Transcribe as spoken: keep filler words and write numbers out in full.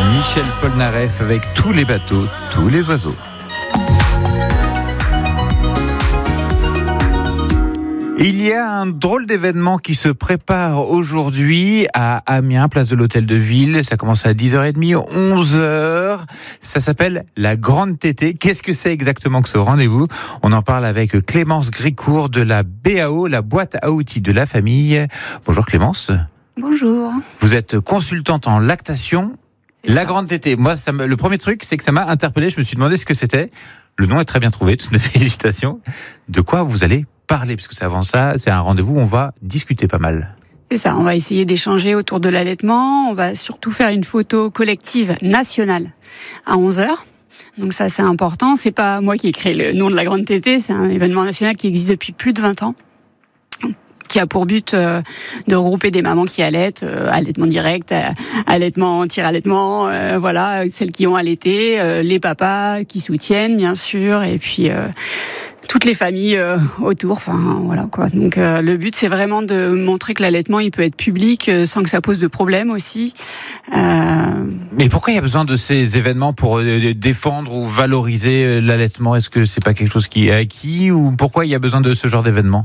Michel Polnareff avec tous les bateaux, tous les oiseaux. Il y a un drôle d'événement qui se prépare aujourd'hui à Amiens, place de l'Hôtel de Ville. Ça commence à dix heures trente, onze heures. Ça s'appelle la Grande Tétée. Qu'est-ce que c'est exactement que ce rendez-vous ? On en parle avec Clémence Gricourt de la B A O, la boîte à outils de la famille. Bonjour Clémence. Bonjour. Vous êtes consultante en lactation. C'est la ça. Grande Tétée. Moi, ça me, le premier truc, c'est que ça m'a interpellé. Je me suis demandé ce que c'était. Le nom est très bien trouvé. Toutes mes félicitations. De quoi vous allez parler, parce que c'est avant ça, c'est un rendez-vous où on va discuter pas mal. C'est ça, on va essayer d'échanger autour de l'allaitement. On va surtout faire une photo collective nationale à onze heures. Donc ça, c'est important. C'est pas moi qui ai créé le nom de la Grande Tétée, c'est un événement national qui existe depuis plus de vingt ans, qui a pour but euh, de regrouper des mamans qui allaitent, euh, allaitement direct, euh, allaitement, tir-allaitement, euh, voilà, celles qui ont allaité, euh, les papas qui soutiennent, bien sûr, et puis euh, toutes les familles euh, autour, enfin voilà quoi. Donc euh, le but c'est vraiment de montrer que l'allaitement il peut être public euh, sans que ça pose de problème aussi. Euh... Mais pourquoi il y a besoin de ces événements pour euh, défendre ou valoriser l'allaitement ? Est-ce que c'est pas quelque chose qui est acquis ou pourquoi il y a besoin de ce genre d'événement ?